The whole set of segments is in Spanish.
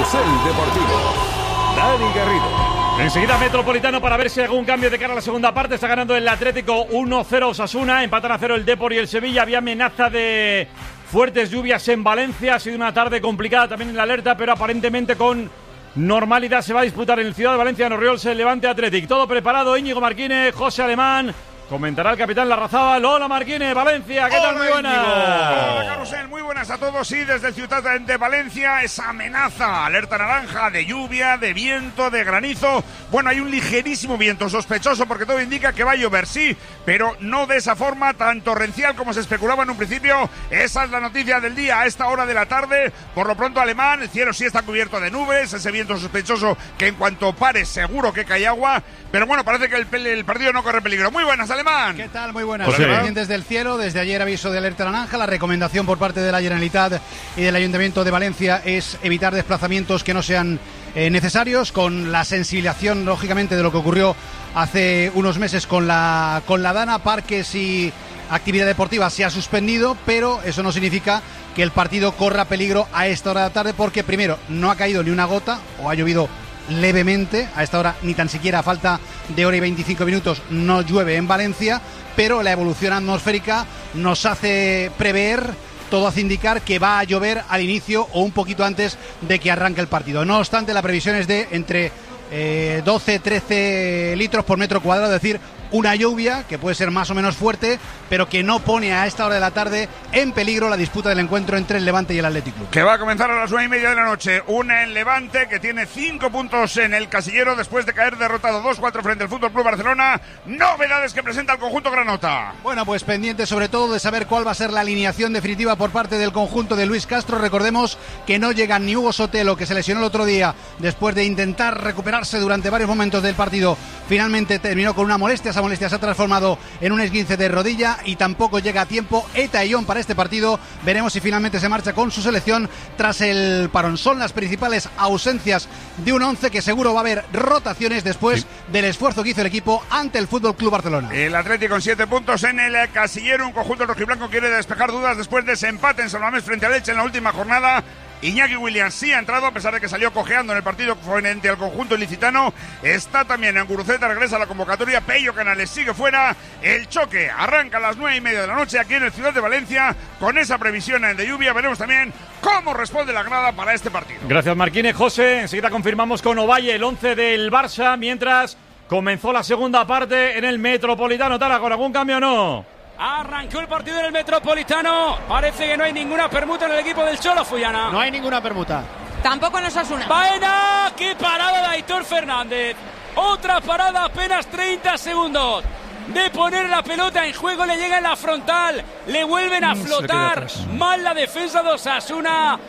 Carrusel Deportivo. Dani Garrido. Enseguida Metropolitano para ver si hay algún cambio de cara a la segunda parte. Está ganando el Atlético 1-0 Osasuna, empatan a 0 el Depor y el Sevilla. Había amenaza de fuertes lluvias en Valencia. Ha sido una tarde complicada también en la alerta, pero aparentemente con normalidad se va a disputar en el Ciudad de Valencia, en Orriols, el Levante Athletic. Todo preparado, Íñigo Marquínez, José Alemán. Comentará el capitán Larrazábal. Hola Marquínez, Valencia, ¿qué tal? Muy buenas. Hola Carrusel, muy buenas a todos. Sí, desde el Ciudad de Valencia, esa amenaza, alerta naranja de lluvia, de viento, de granizo. Bueno, hay un ligerísimo viento sospechoso porque todo indica que va a llover, sí, pero no de esa forma tan torrencial como se especulaba en un principio. Esa es la noticia del día a esta hora de la tarde. Por lo pronto, Alemán, el cielo sí está cubierto de nubes, ese viento sospechoso que en cuanto pare seguro que cae agua. Pero bueno, parece que el partido no corre peligro. Muy buenas, Alemán. ¿Qué tal? Muy buenas. Pendientes del cielo. Desde ayer aviso de alerta naranja. La recomendación por parte de la Generalitat y del Ayuntamiento de Valencia es evitar desplazamientos que no sean necesarios, con la sensibilización, lógicamente, de lo que ocurrió hace unos meses con la Dana. Parques y actividad deportiva se ha suspendido, pero eso no significa que el partido corra peligro a esta hora de la tarde, porque primero no ha caído ni una gota o ha llovido levemente. A esta hora ni tan siquiera, a falta de hora y 25 minutos, no llueve en Valencia, pero la evolución atmosférica nos hace prever, todo hace indicar que va a llover al inicio o un poquito antes de que arranque el partido. No obstante, la previsión es de entre 12-13 litros por metro cuadrado, es decir, una lluvia que puede ser más o menos fuerte, pero que no pone a esta hora de la tarde en peligro la disputa del encuentro entre el Levante y el Athletic Club. Que va a comenzar a las 9:30 de la noche. Una en Levante, que tiene 5 puntos en el casillero después de caer derrotado 2-4 frente al Fútbol Club Barcelona. Novedades que presenta el conjunto granota. Bueno, pues pendiente sobre todo de saber cuál va a ser la alineación definitiva por parte del conjunto de Luis Castro. Recordemos que no llega ni Hugo Sotelo, que se lesionó el otro día después de intentar recuperarse durante varios momentos del partido. Finalmente terminó con una molestia. Esa molestia se ha transformado en un esguince de rodilla, y tampoco llega a tiempo Eta Ion para este partido. Veremos si finalmente se marcha con su selección tras el parón. Son las principales ausencias de un 11 que seguro va a haber rotaciones después del esfuerzo que hizo el equipo ante el Fútbol Club Barcelona. El Atlético con 7 puntos en el casillero. Un conjunto rojiblanco quiere despejar dudas después de ese empate en San Mamés frente al Elche en la última jornada. Iñaki Williams sí ha entrado, a pesar de que salió cojeando en el partido frente al conjunto ilicitano. Está también en Guruceta, regresa a la convocatoria. Pello Canales sigue fuera. El choque arranca a las 9:30 de la noche aquí en el Ciudad de Valencia, con esa previsión de lluvia. Veremos también cómo responde la grada para este partido. Gracias Marquínez. José, enseguida confirmamos con Ovalle el 11 del Barça, mientras comenzó la segunda parte en el Metropolitano. Tala, ¿con algún cambio o no? Arrancó el partido en el Metropolitano. Parece que no hay ninguna permuta en el equipo del Cholo, Fuyana. No hay ninguna permuta. Tampoco en Osasuna. ¡Baena! ¡Qué parada de Aitor Fernández! Otra parada, apenas 30 segundos de poner la pelota en juego. Le llega en la frontal. Le vuelven a flotar. Mal la defensa de Osasuna.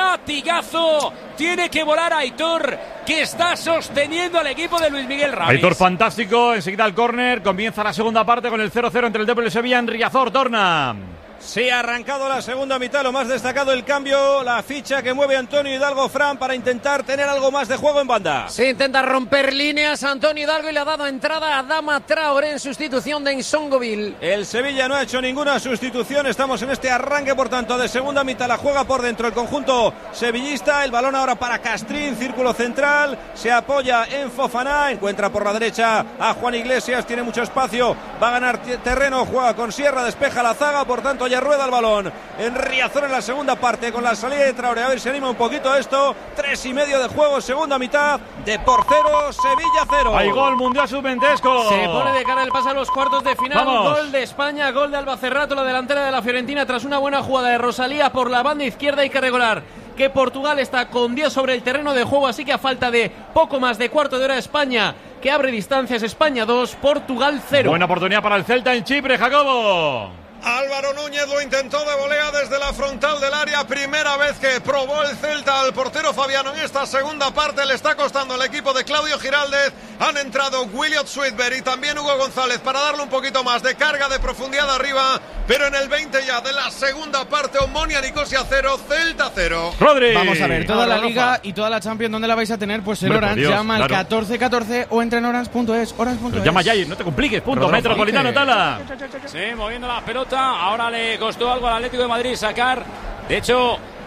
Latigazo. Tiene que volar Aitor, que está sosteniendo al equipo de Luis Miguel Ramis. Aitor fantástico. Enseguida el córner. Comienza la segunda parte con el 0-0 entre el Depor y el Sevilla en Riazor. Torna. Sí, ha arrancado la segunda mitad, lo más destacado el cambio, la ficha que mueve Antonio Hidalgo Fran para intentar tener algo más de juego en banda. Sí, intenta romper líneas Antonio Hidalgo y le ha dado entrada a Adama Traoré en sustitución de Nsongoville. El Sevilla no ha hecho ninguna sustitución, estamos en este arranque por tanto de segunda mitad, la juega por dentro el conjunto sevillista, el balón ahora para Castrín, círculo central, se apoya en Fofana, encuentra por la derecha a Juan Iglesias, tiene mucho espacio, va a ganar terreno, juega con Sierra, despeja la zaga, por tanto ya rueda el balón en Riazor en la segunda parte con la salida de Traoré, a ver si anima un poquito esto. 3:30 de juego, segunda mitad. Depor 0, Sevilla 0. Hay gol mundial sub-20. Se pone de cara el pase a los cuartos de final. Vamos. Gol de España, gol de Alba Cerrato, la delantera de la Fiorentina, tras una buena jugada de Rosalía por la banda izquierda. Hay que recordar que Portugal está con 10 sobre el terreno de juego, así que a falta de poco más de cuarto de hora, España que abre distancias. España 2, Portugal 0. Buena oportunidad para el Celta en Chipre, Jacobo. Álvaro Núñez lo intentó de volea desde la frontal del área, primera vez que probó el Celta al portero Fabiano en esta segunda parte, le está costando al equipo de Claudio Giraldez. Han entrado Williot Sweetberg y también Hugo González para darle un poquito más de carga, de profundidad arriba, pero en el 20 ya de la segunda parte, Omonia Nicosia 0, Celta 0. Rodri. Vamos a ver, toda la Liga y toda la Champions, ¿dónde la vais a tener? Pues en Orange, llama al 1414 o entra en orange.es, orange.es. Llama ya y no te compliques, punto. Metropolitano, Tala. Sí, moviendo la pelota, ahora le costó algo al Atlético de Madrid sacar. De hecho,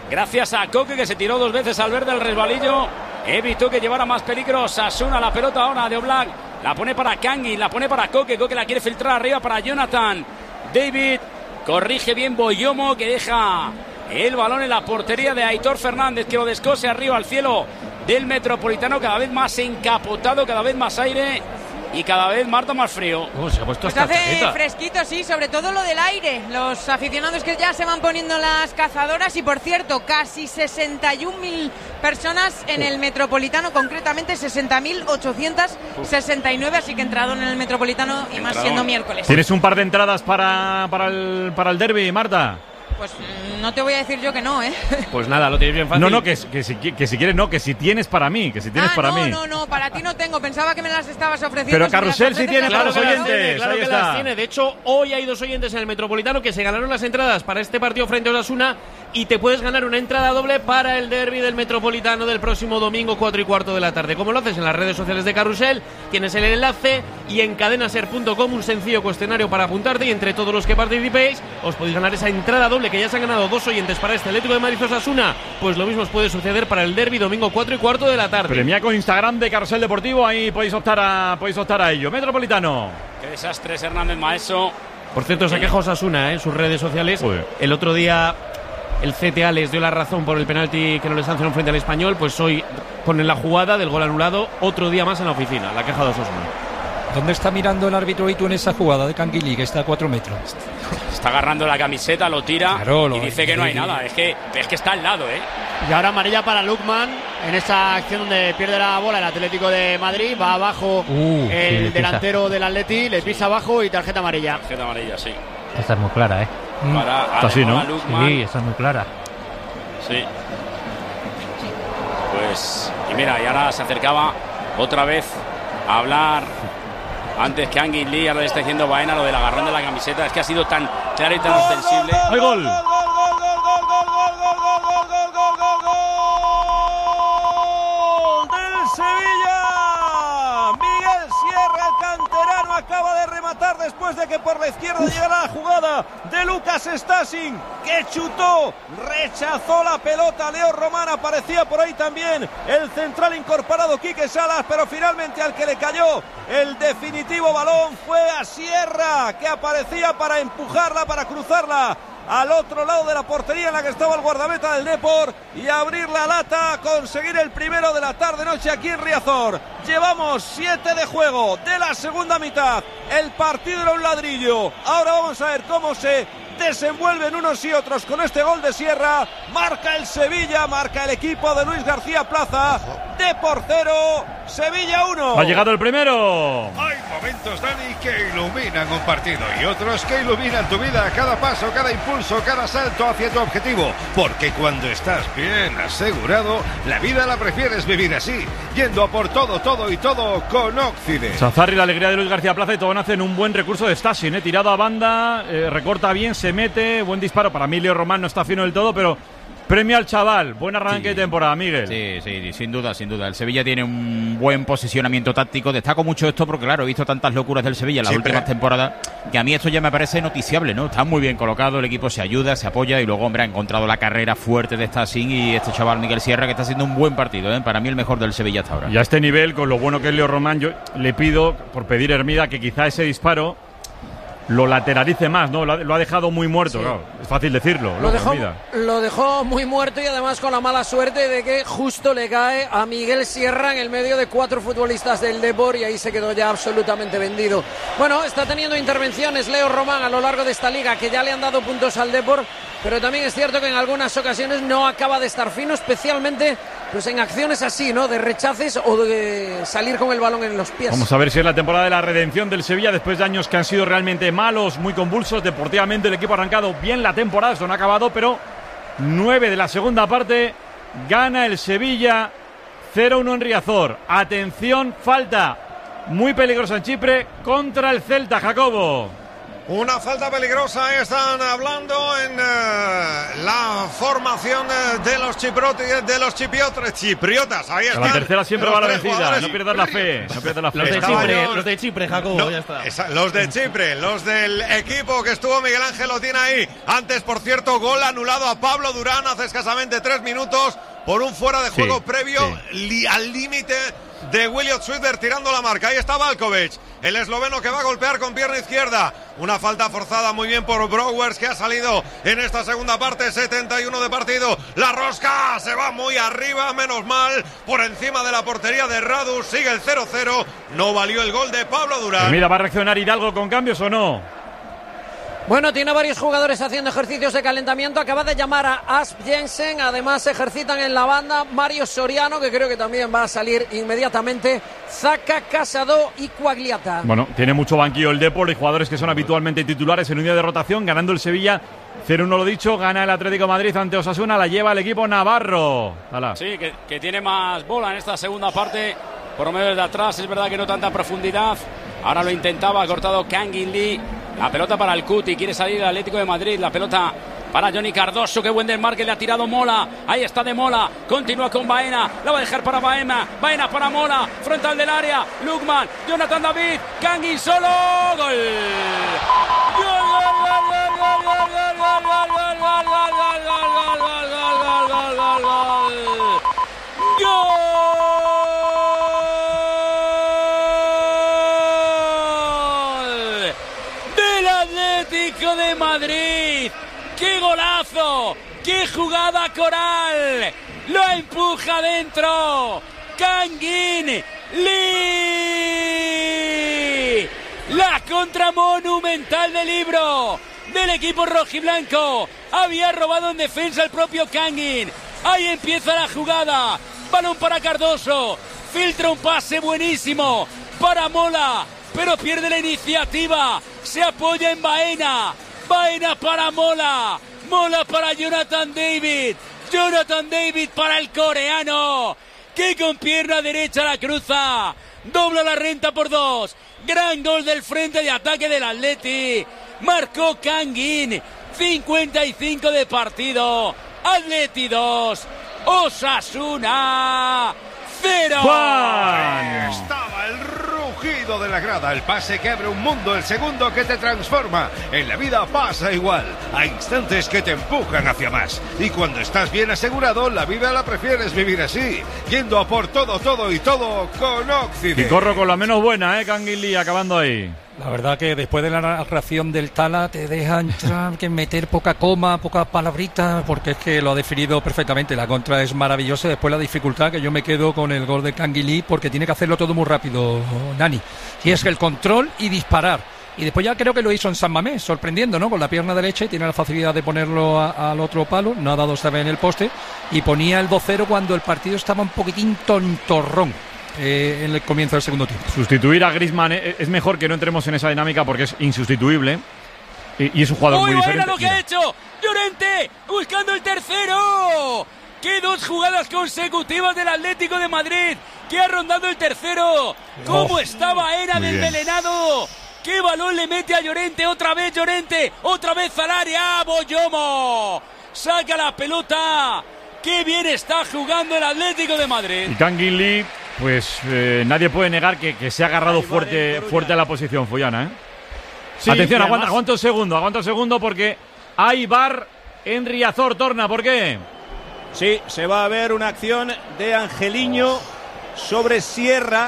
Gracias a Coque, que se tiró 2 veces al verde el resbalillo. Evitó que llevara más peligro. Osasuna, la pelota ahora de Oblak. La pone para Kangin, la pone para Coque. Coque la quiere filtrar arriba para Jonathan David. Corrige bien Boyomo, que deja el balón en la portería de Aitor Fernández, que lo descose arriba al cielo del Metropolitano. Cada vez más encapotado, cada vez más aire y cada vez, Marta, más frío. Se ha puesto pues hace fresquito, sí, sobre todo lo del aire. Los aficionados que ya se van poniendo las cazadoras. Y por cierto, casi 61.000 personas en el Metropolitano, concretamente 60.869, así que entrado en el Metropolitano y más siendo miércoles. ¿Tienes un par de entradas para el derbi, Marta? Pues no te voy a decir yo que no, ¿eh? Pues nada, lo tienes bien fácil. No, que si quieres no, que si tienes para mí, que si tienes para mí. No, para ti no tengo, pensaba que me las estabas ofreciendo. Pero Carrusel sí tiene para los oyentes. Claro que las tiene. De hecho, hoy hay 2 oyentes en el Metropolitano que se ganaron las entradas para este partido frente a Osasuna y te puedes ganar una entrada doble para el derbi del Metropolitano del próximo domingo 4:15 de la tarde. ¿Cómo lo haces? En las redes sociales de Carrusel tienes el enlace y en cadenaser.com un sencillo cuestionario para apuntarte, y entre todos los que participéis os podéis ganar esa entrada doble, que ya se han ganado 2 oyentes para este Atlético de Madrid Osasuna. Pues lo mismo os puede suceder para el derbi domingo 4:15 de la tarde. Premia con Instagram de Carrusel Deportivo, ahí podéis optar a ello. Metropolitano. Qué desastre es Hernández Maeso. Por cierto, se queja Osasuna en sus redes sociales. Joder. El otro día el CTA les dio la razón por el penalti que no les sancionó frente al Español. Pues hoy ponen la jugada del gol anulado otro día más en la oficina. La queja de Osasuna. ¿Dónde está mirando el árbitro Itu en esa jugada de Canguilí, que está a 4 metros? Está agarrando la camiseta, lo tira, y dice que no hay nada. Es que está al lado, ¿eh? Y ahora amarilla para Lukman en esa acción donde pierde la bola el Atlético de Madrid. Va abajo el delantero del Atleti, le pisa abajo y tarjeta amarilla. Tarjeta amarilla, sí. Esta es muy clara, ¿eh? Está así, ¿no? Sí, esta es muy clara. Sí. Pues, y mira, y ahora se acercaba otra vez a hablar. Antes que Angin Lee, ahora le está diciendo Baena lo del agarrón de la camiseta. Es que ha sido tan claro y tan ostensible. ¡Hay gol! ¡Del Sevilla! Miguel Sierra, el canterano, acaba de rematar después de que por la izquierda llegara la jugada de Lucas Stassin, que chutó, rechazó la pelota. Leo Román, aparecía por ahí también el central incorporado Quique Salas, pero finalmente al que le cayó el definitivo balón fue a Sierra, que aparecía para empujarla, para cruzarla al otro lado de la portería en la que estaba el guardameta del Depor y abrir la lata, conseguir el primero de la tarde-noche aquí en Riazor. Llevamos 7 de juego de la segunda mitad. El partido era un ladrillo. Ahora vamos a ver cómo se desenvuelven unos y otros con este gol de Sierra. Marca el Sevilla, marca el equipo de Luis García Plaza. Depor 0, Sevilla 1. Ha llegado el primero. Hay momentos, Dani, que iluminan un partido y otros que iluminan tu vida. Cada paso, cada impulso, cada salto hacia tu objetivo. Porque cuando estás bien asegurado, la vida la prefieres vivir así, yendo a por todo y todo con Occident. Sazarri, la alegría de Luis García Plaza, y todo hacen un buen recurso de Stassin, tirado a banda, recorta bien, se mete, buen disparo. Para mí Leo Román no está fino del todo, pero premio al chaval. Buen arranque de temporada, Miguel. Sí, sin duda. El Sevilla tiene un buen posicionamiento táctico. Destaco mucho esto porque, claro, he visto tantas locuras del Sevilla en las últimas temporadas que a mí esto ya me parece noticiable, ¿no? Está muy bien colocado, el equipo se ayuda, se apoya y luego, hombre, ha encontrado la carrera fuerte de Stassin y este chaval Miguel Sierra, que está haciendo un buen partido, ¿eh? Para mí el mejor del Sevilla hasta ahora. Y a este nivel, con lo bueno que es Leo Román, yo le pido, por pedir Hermida, que quizá ese disparo lo lateralice más, ¿no? Lo ha dejado muy muerto, claro. Es fácil decirlo. Lo dejó muy muerto, y además con la mala suerte de que justo le cae a Miguel Sierra en el medio de 4 futbolistas del Depor, y ahí se quedó ya absolutamente vendido. Bueno, está teniendo intervenciones Leo Román a lo largo de esta liga, que ya le han dado puntos al Depor, pero también es cierto que en algunas ocasiones no acaba de estar fino, especialmente pues en acciones así, ¿no? De rechaces o de salir con el balón en los pies. Vamos a ver si es la temporada de la redención del Sevilla después de años que han sido realmente malos, muy convulsos. Deportivamente el equipo ha arrancado bien la temporada, esto no ha acabado, pero 9 de la segunda parte, gana el Sevilla 0-1 en Riazor. Atención, falta muy peligrosa en Chipre contra el Celta, Jacobo. Una falta peligrosa, están hablando en la formación de los chipriotas. Ahí está. La tercera siempre va a la vencida, no pierdas la fe. Los de Chipre, Jacobo, ya está. Los de Chipre, los del equipo que estuvo Miguel Ángel lo tiene ahí. Antes, por cierto, gol anulado a Pablo Durán hace escasamente 3 minutos por un fuera de juego previo al límite de Williot Swider tirando la marca. Ahí está Valkovic, el esloveno que va a golpear con pierna izquierda. Una falta forzada muy bien por Brouwers, que ha salido en esta segunda parte, 71 de partido. La rosca se va muy arriba, menos mal, por encima de la portería de Radu. Sigue el 0-0, no valió el gol de Pablo Durán. Mira, ¿va a reaccionar Hidalgo con cambios o no? Bueno, tiene varios jugadores haciendo ejercicios de calentamiento. Acaba de llamar a Asp Jensen. Además, se ejercitan en la banda Mario Soriano, que creo que también va a salir inmediatamente. Zaka, Casado y Quagliata. Bueno, tiene mucho banquillo el Depor y jugadores que son habitualmente titulares en un día de rotación. Ganando el Sevilla 0-1, lo dicho. Gana el Atlético de Madrid ante Osasuna. La lleva el equipo navarro. Hala. Sí, que tiene más bola en esta segunda parte. Por lo menos desde atrás. Es verdad que no tanta profundidad. Ahora lo intentaba. Ha cortado Kangin Lee. La pelota para el Cuti, quiere salir el Atlético de Madrid. La pelota para Johnny Cardoso, qué buen desmarque le ha tirado Mola. Ahí está de Mola, continúa con Baena. La va a dejar para Baena, Baena para Mola. Frontal del área, Lukman, Jonathan David, Kangin solo. Gol. De Madrid, qué golazo, qué jugada coral, lo empuja dentro Kangin Lee, la contra monumental del libro del equipo rojiblanco. Había robado en defensa el propio Kangin. Ahí empieza la jugada, balón para Cardoso, filtra un pase buenísimo para Mola, pero pierde la iniciativa. Se apoya en Baena. Baena para Mola. Mola para Jonathan David. Jonathan David para el coreano, que con pierna derecha la cruza. Dobla la renta por 2. Gran gol del frente de ataque del Atleti. Marcó Kangin. 55 de partido. Atleti 2. Osasuna 0. Ahí estaba el rugido de la grada, el pase que abre un mundo, el segundo que te transforma. En la vida pasa igual, hay instantes que te empujan hacia más. Y cuando estás bien asegurado, la vida la prefieres vivir así, yendo a por todo con Occident. Y corro con la menos buena, Kangin Lee, acabando ahí. La verdad que después de la narración del Tala te deja entrar, que meter poca coma, pocas palabritas, porque es que lo ha definido perfectamente. La contra es maravillosa, después la dificultad, que yo me quedo con el gol de Kangin Lee, porque tiene que hacerlo todo muy rápido, Nani. Y es el control y disparar. Y después ya creo que lo hizo en San Mamés, sorprendiendo, ¿no? Con la pierna derecha, y tiene la facilidad de ponerlo al otro palo. No ha dado esta vez en el poste. Y ponía el 2-0 cuando el partido estaba un poquitín tontorrón. En el comienzo del segundo tiempo. Sustituir a Griezmann es mejor que no entremos en esa dinámica, porque es insustituible y es un jugador muy diferente. ¡Mira lo que ha hecho! Llorente buscando el tercero. ¡Qué dos jugadas consecutivas del Atlético de Madrid, que ha rondado el tercero! ¡Cómo estaba Era del envenenado! ¡Qué balón le mete a Llorente! Otra vez Llorente, otra vez al área. Boyomo saca la pelota. ¡Qué bien está jugando el Atlético de Madrid! Y Kangin Lee, pues nadie puede negar que se ha agarrado fuerte a la posición, Follana, Sí, atención, aguanta un segundo porque hay VAR en Riazor, Torna, ¿por qué? Sí, se va a ver una acción de Angeliño sobre Sierra,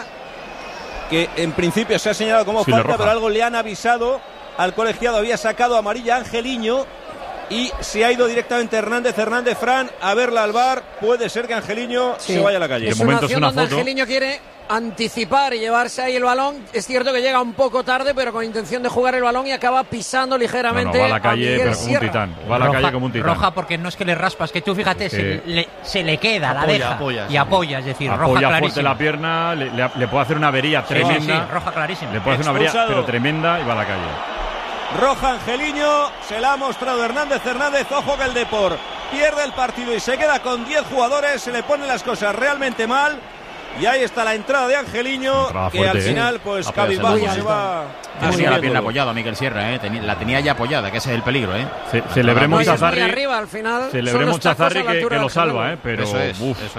que en principio se ha señalado como falta, pero algo le han avisado al colegiado. Había sacado amarilla Angeliño y se ha ido directamente Hernández Fran a verla al VAR. Puede ser que Angeliño se vaya a la calle. Es una acción donde Angeliño quiere anticipar y llevarse ahí el balón. Es cierto que llega un poco tarde, pero con intención de jugar el balón, y acaba pisando ligeramente. Va a la calle, pero como un titán. Va a la calle como un titán. Roja porque no es que le raspas, que tú fíjate, se le queda, la deja y apoya, es decir, apoya roja clarísima. Fuerte la pierna, le puede hacer una avería tremenda. Sí, roja clarísima. Le puede hacer una avería, pero tremenda, y va a la calle. Roja Angeliño, se la ha mostrado Hernández. Ojo que el Depor pierde el partido y se queda con 10 jugadores. Se le ponen las cosas realmente mal. Y ahí está la entrada de Angeliño, que al final, pues cabizbajo se va. Tenía la pierna apoyada Miguel Sierra, la tenía ya apoyada, que ese es el peligro, Celebremos a Zarri. Celebremos a Zarri que lo salva, pero eso es.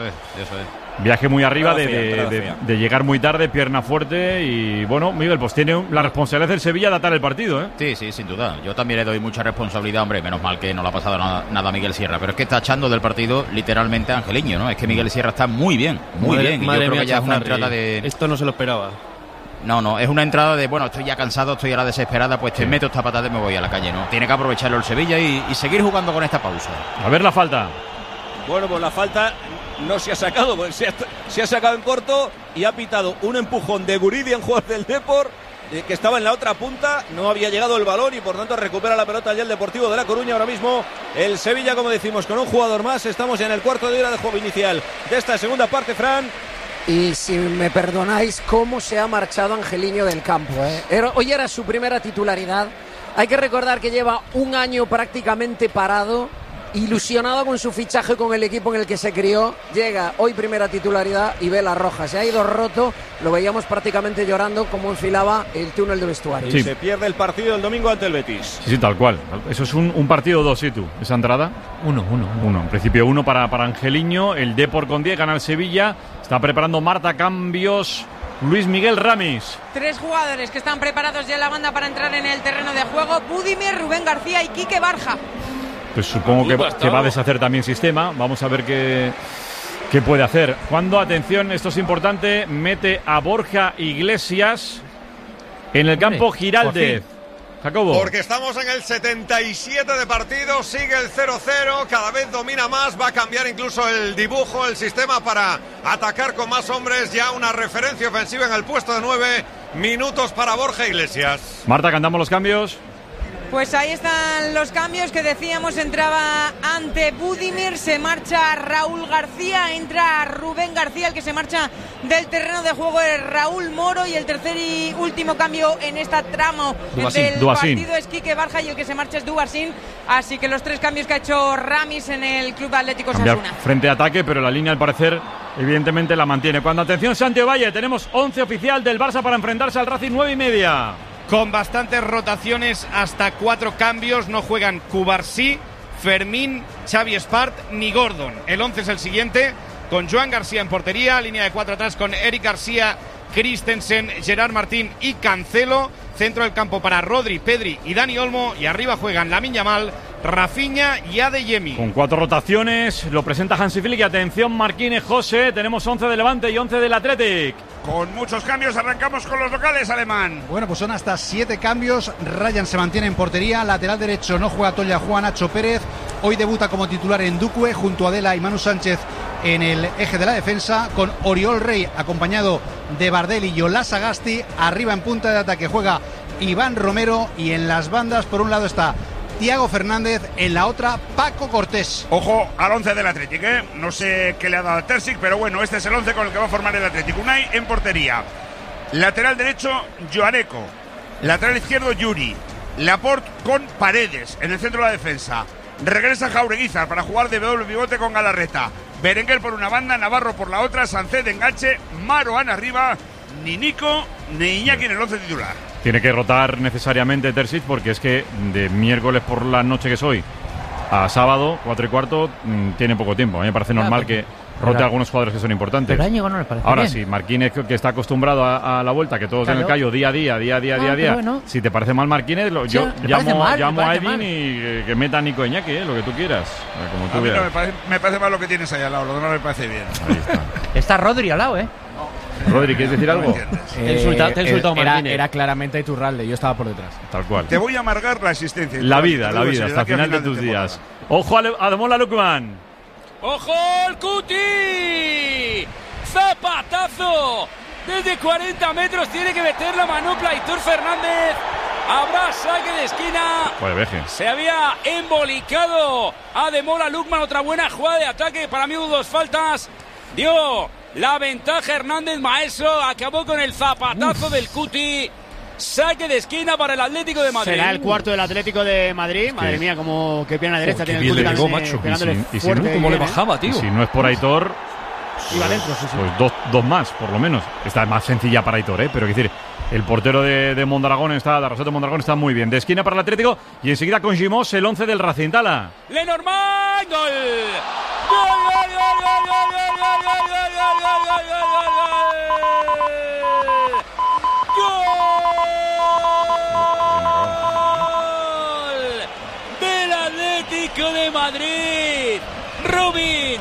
Viaje muy arriba de llegar muy tarde, pierna fuerte y bueno, Miguel, pues tiene la responsabilidad del Sevilla de atar el partido, Sí, sin duda. Yo también le doy mucha responsabilidad, hombre, menos mal que no le ha pasado nada a Miguel Sierra, pero es que está echando del partido literalmente a Angeliño, ¿no? Es que Miguel Sierra está muy bien, muy bien. Y yo creo que ya es una entrada de... Esto no se lo esperaba. No, es una entrada de, bueno, estoy ya cansado, estoy a la desesperada, pues te meto esta patada y me voy a la calle, ¿no? Tiene que aprovecharlo el Sevilla y seguir jugando con esta pausa. A ver la falta. Bueno, pues la falta no se ha sacado, pues se ha sacado en corto y ha pitado un empujón de Guridian, jugador del Depor, que estaba en la otra punta, no había llegado el balón y por tanto recupera la pelota ya el Deportivo de La Coruña. Ahora mismo el Sevilla, como decimos, con un jugador más. Estamos ya en el cuarto de hora de juego inicial de esta segunda parte, Fran. Y si me perdonáis, cómo se ha marchado Angeliño del campo, Hoy era su primera titularidad. Hay que recordar que lleva un año prácticamente parado, ilusionado con su fichaje con el equipo en el que se crió. Llega hoy primera titularidad y ve la roja. Se ha ido roto, lo veíamos prácticamente llorando como enfilaba el túnel de vestuario. Sí. Se pierde el partido el domingo ante el Betis. Sí, tal cual. Eso es un partido 2, ¿sí tú? Esa entrada. 1. En principio 1 para Angeliño. El Depor con 10 gana el Sevilla. Está preparando Marta cambios. Luis Miguel Ramis. 3 jugadores que están preparados ya en la banda para entrar en el terreno de juego: Budimir, Rubén García y Quique Barja. Pues supongo que va a deshacer también sistema. Vamos a ver qué puede hacer. Cuando, atención, esto es importante, mete a Borja Iglesias en el campo Giraldez. Jacobo. Porque estamos en el 77 de partido, sigue el 0-0, cada vez domina más, va a cambiar incluso el dibujo, el sistema para atacar con más hombres, ya una referencia ofensiva en el puesto de 9 minutos para Borja Iglesias. Marta, cantamos los cambios. Pues ahí están los cambios que decíamos. Entraba ante Budimir, se marcha Raúl García, entra Rubén García. El que se marcha del terreno de juego es Raúl Moro, y el tercer y último cambio en esta tramo del partido es Quique Barja, y el que se marcha es Dubarsín. Así que los 3 cambios que ha hecho Ramis en el Club Atlético Osasuna. Frente a ataque, pero la línea al parecer evidentemente la mantiene. Cuando, atención, Santiago Valle, tenemos 11 oficial del Barça para enfrentarse al Racing 9:30. Con bastantes rotaciones, hasta 4 cambios. No juegan Cubarsí, Fermín, Xavi Espart ni Gordon. El 11 es el siguiente, con Joan García en portería, línea de 4 atrás con Eric García, Christensen, Gerard Martín y Cancelo. Centro del campo para Rodri, Pedri y Dani Olmo, y arriba juegan Lamine Yamal, Rafinha y Adeyemi. Con 4 rotaciones, lo presenta Hansi Flick. Y atención, Marquínez, José, tenemos 11 de Levante y 11 del Athletic. Con muchos cambios, arrancamos con los locales, Alemán. Bueno, pues son hasta 7 cambios. Ryan se mantiene en portería, lateral derecho no juega Toya, Juan Nacho Pérez. Hoy debuta como titular en Duque, junto a Adela y Manu Sánchez en el eje de la defensa, con Oriol Rey acompañado de Bardel y Yolas Sagasti. Arriba en punta de ataque juega Iván Romero, y en las bandas por un lado está Thiago Fernández, en la otra Paco Cortés. Ojo al 11 del Athletic, no sé qué le ha dado a Terzic, pero bueno, este es el 11 con el que va a formar el Athletic. Unai en portería, lateral derecho Joaneco, lateral izquierdo Yuri, Laporte con Paredes en el centro de la defensa. Regresa Jaureguizar para jugar de doble pivote con Galarreta. Berenguer por una banda, Navarro por la otra, Sancet de enganche, Maroán arriba. Ni Nico ni Iñaki en el 11 titular. Tiene que rotar necesariamente Terzic, porque es que de miércoles por la noche que es hoy a sábado, 4:15, tiene poco tiempo. A mí me parece normal que rote a algunos jugadores que son importantes. Pero Áñigo no le parece ahora bien. Sí, Marquínez, que está acostumbrado a la vuelta, que todos en el callo día a día. Bueno. Si te parece mal Marquínez, yo llamo a Edwin y que meta a Nico Iñaki, lo que tú quieras. Como tú veas. Me parece mal lo que tienes ahí al lado, lo demás me parece bien. Ahí está. Está Rodri al lado, Rodri, ¿quieres decir algo? Te he insultado Martínez. Era claramente Iturralde, yo estaba por detrás. Tal cual. Te voy a amargar la existencia. La vida, hasta el final de tus días. Ojo a Ademola Lookman. ¡Ojo el Cuti! ¡Zapatazo! Desde 40 metros tiene que meter la manopla Aitor Fernández. Habrá saque de esquina. Se había embolicado Ademola Lookman. Otra buena jugada de ataque. Para mí hubo 2 faltas. Dio la ventaja Hernández Maeso. Acabó con el zapatazo del Cuti. Saque de esquina para el Atlético de Madrid. Será el cuarto del Atlético de Madrid. Madre mía, como que pierna derecha tiene el Cuti, macho. Y si no, ¿cómo le bajaba, tío? Y si no es por Aitor, Y Valencia, pues dos más, por lo menos. Esta es más sencilla para Aitor, pero quiero decir, el portero de Mondragón está, de Roseto Mondragón está muy bien. De esquina para el Atlético y enseguida con Gimos el 11 del Racing. Tala. Lenormand, gol. Gol, gol, gol, gol, gol, gol, gol, gol, gol, gol, gol, gol, del Atlético de Madrid. Robin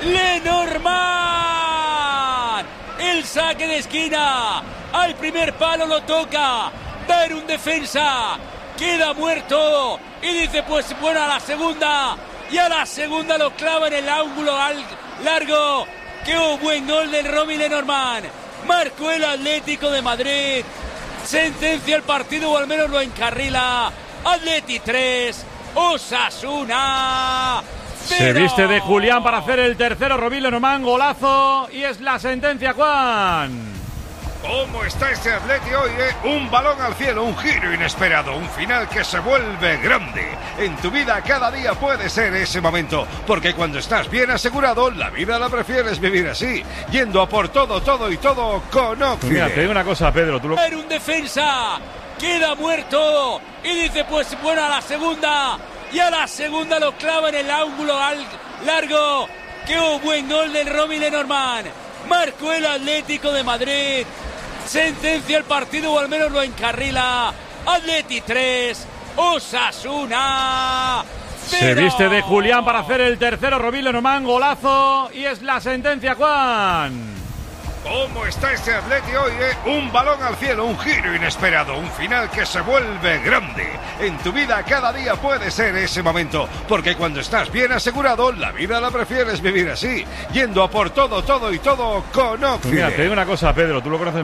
Lenormand. El saque de esquina. Al primer palo lo toca. Ver un defensa. Queda muerto. Y dice, pues bueno, a la segunda. Y a la segunda lo clava en el ángulo largo. ¡Qué buen gol del Robin Lenormand! Marcó el Atlético de Madrid. Sentencia el partido, o al menos lo encarrila. Atleti 3, Osasuna 0. Se viste de Julián para hacer el tercero. Robin Lenormand, golazo. Y es la sentencia, Juan. ¿Cómo está este Atleti hoy? Un balón al cielo, un giro inesperado, un final que se vuelve grande. En tu vida cada día puede ser ese momento, porque cuando estás bien asegurado, la vida la prefieres vivir así, yendo a por todo y todo con Occident. Mira, te digo una cosa, Pedro. Ver un defensa. Queda muerto. Y dice, pues bueno, a la segunda. Y a la segunda lo clava en el ángulo largo. ¡Qué buen gol del Robin Lenormand! Marcó el Atlético de Madrid. Sentencia el partido, o al menos lo encarrila. Atleti 3, Osasuna 0. Se viste de Julián para hacer el tercero. Robin Lenormand, golazo. Y es la sentencia, Juan. ¿Cómo está este Atleti hoy? Un balón al cielo, un giro inesperado, un final que se vuelve grande. En tu vida cada día puede ser ese momento, porque cuando estás bien asegurado, la vida la prefieres vivir así, yendo a por todo y todo con Occident. Mira, te digo una cosa, Pedro, tú lo conoces